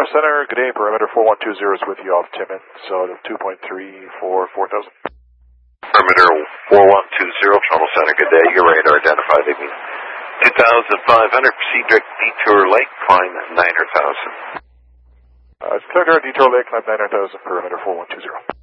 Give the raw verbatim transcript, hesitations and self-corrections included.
Tower Center, good day, perimeter four one two zero is with you off Timmins, so two point three four, four thousand. Perimeter four one two zero, Toronto Center, good day, your radar identified, I mean, two thousand five hundred, Cedric Detour Lake, climb nine hundred thousand. Uh, it's Cedric Detour Lake, climb nine hundred thousand, perimeter four one two zero.